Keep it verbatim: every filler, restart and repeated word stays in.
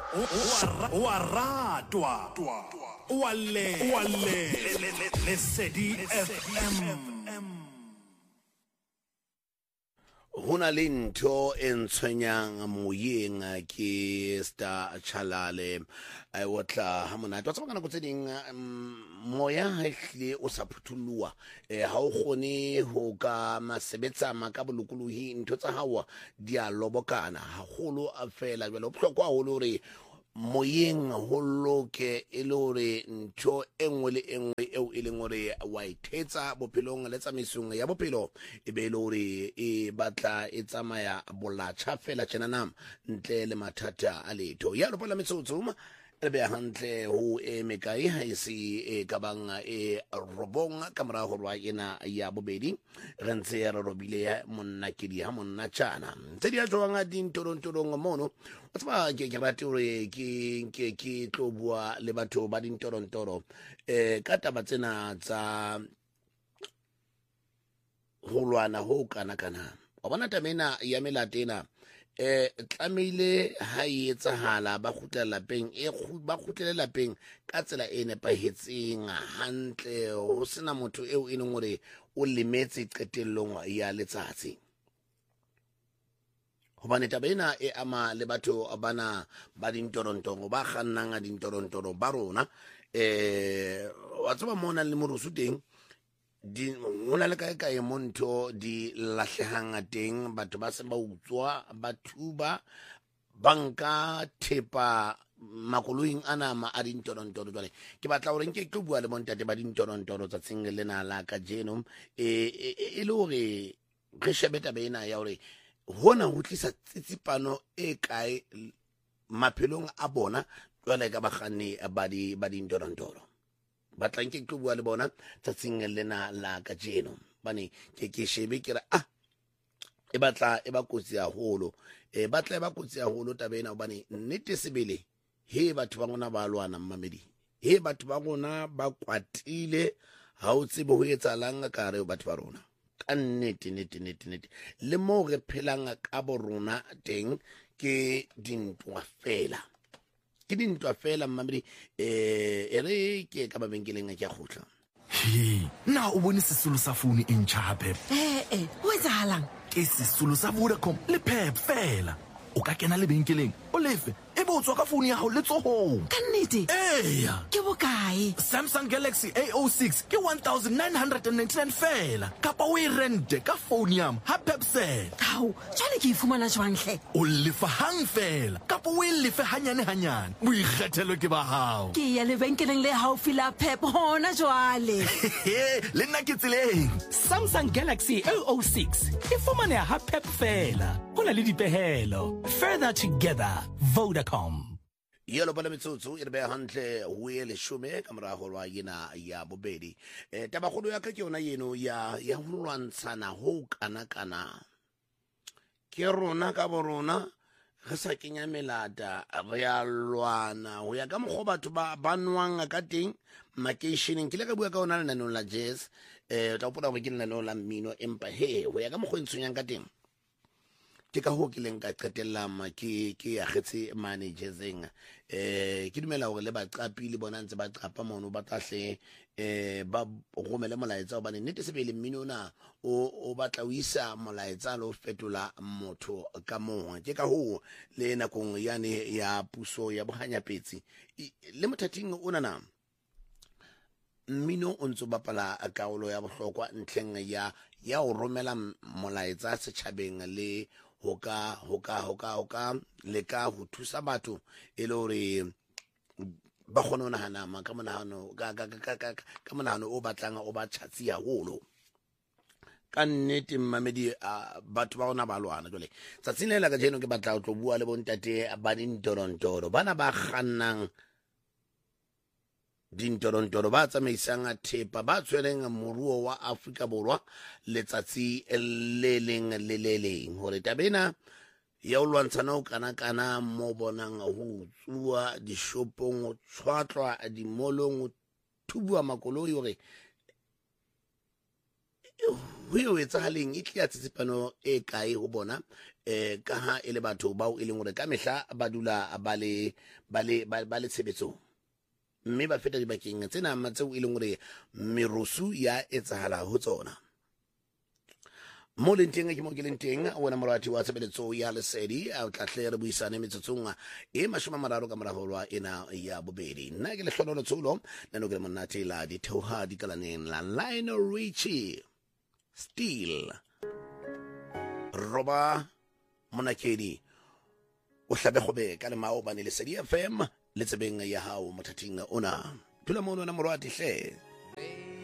o a ratwa o a le o a le Lesedi F M. Hona le ntho e ntshwenyang moyeng ke Star Chalale I wotla ha monate wa tsama kana go tse ding moya ha ehlile o sa phutulwa ha o gone ho ka masebetsa maka bolokolohi ntho tsa hawa di a lobokana haholo a fela jwale o bohlokwa haholo re moyeng ho loke e le hore ntho engwe le engwe eo e leng hore wa ithetsa bophelong le tsamaisong ya bophelo e be le hore e batla e tsamaya bolatsha fela tjena nam ntle le mathata a letho ya lopola metsotso re be hantle ho e mekai ha isi e kabang e robong ka mora ho rwa ena ya bobedi re ntse re robile monna ke di ha monna tjana ntse di a tswanga dintorontorong mono o tsaba ke ke rate hore ke ke ke tlo bua le batho ba dintorontoro eh ka taba tsena tsa ho lwana ho kana kana wa bona tamena ya melatena eh tlamile ha etsahala ba khutlela lapeng e ba khutlela lapeng ka tsela e nepahetseng hantle ho sena motho eo e leng hore o lemetse qetellong ya letsatsi hobane tabena e ama le batho bana ba dintorontoro ba khannang a dintorontoro ba rona eh wa tsaba mona le morusu teng di hona le kae kae monto di lahlehang teng batho ba se ba utswa ba thuba banka thepa makoloing ana ma a dintorontoro jwale ke batla hore nke tlo bua le montate ba dintorontoro tsa tsengelena la ka genome e e le hore re shebeta bena ya hore hona ho tlisa tsitsipano e kae maphelong a bona jwale ka bakganni ba di ba dintorontoro batla nke tlo bua le bona tsatsing lena la ka jeno bane ke ke shebe ke ra ah e batla e ba kotsi haholo e batla e ba kotsi haholo tabena bane nnete sebele he batho ba ngona ba lwana mmamedi he batho ba ngona ba kwatile ha o tsebe ho etsalang ka re batho ba rona ka nnete nnete nnete nnete le mo re phelang ka bo rona teng ke dintwa fela ke dintwa fela mmamedi eh ere ke ka babenkeleng a ke a khotla he na o bone sesolo sa phone e ntjha pep eh eh o etsahalang ke sesolo sa Vodacom le pep fela o ka kena le benkeleng o lefe e bo tswa ka phone ya hao le tsohong ka nnete eya ke bokae Samsung Galaxy A O six ke one thousand nine hundred ninety-nine fela kapa o e rente ka phone yam ha pep set hao jwale ke ifumana jwang hle o lefa hang fela kapa o e lefe hanyane hanyane o ikgethelo ke ba hao ke ya le benkeleng le haufi la pep hona jwale le nna ke tseleng Samsung Galaxy A O six e fumana ha pep fela hona le dipehelo further together Vodacom. Yelo bala metsotso e re be hantle ho ele shume ka mora ho rwa yena ya bobedi eh taba kholo ya ka ke yona yeno ya ya ho lwantshana ho kana kana ke rona ka borona re sa kenya melata re ya lwana ho ya ka mogho batho ba banwang ka teng makeisheneng ke le ka bua ka ona le nano la jazz eh ta pola go ke nano la mmino empa he ho ya ka mogho ntsunyang ka teng ke ka ho ke leng ka qetella ma ke ke ya getse managering eh ke dumela hore le ba qapi le bona ntse ba qapa mono ba tahle eh ba romele molaetsa ba ne nete sebele mmino na o o batla o isa molaetsa lo fetola motho ka mongwe ke ka ho le nakong yane ya puso ya bohanya petsi le mothating ona na mmino o ntse bapala akaolo ya bohlokwa ntleng ya ya o romela molaetsa setjhabeng le hoka hoka hoka hoka le ka ho thusa batho e le hore ba khona ona hana ma ka monahano ka ka ka ka monahano o batlang o ba tšhatsi haholo ka nnete mmamedi batho ba ona ba lwana jole tsatsing le la ka jeno ke batla ho tlo bua le bontate ba dintorontoro bana ba khannang dintorontoro ba tsamaisang a thepa ba tshwereng moruo wa Afrika Borwa letsatsi le leng le le leng hore tabena ya o lwantshana o kana kana mo bonang ho tsua dishopong o tshwatlwa dimolong o thubua makoloi hore ho yo etsahaleng e tlia tsitsipano e kae ho bona eh ka ha e le batho bao e leng hore ka mehla ba dula ba le ba le ba le tshebetsong, mme ba feta dibakeng tsena tseo e leng hore merusu ya etsahala ho tsona. Mo leng teng ke mo ke leng teng wena morati wa tshebeletso ya Lesedi a tla hle re buisane metsotsong e mashome a mararo ka moragolwa ena ya bobedi. Nna ke le hlolo tsulo nna ke le monate la di theoha di kalaneng la Lionel Richie Steel Roba Monakedi o hlabe gobe ka le mao ba ne Lesedi F M le tsebeng ya hao mothating ona. Phela mo ona morati hle.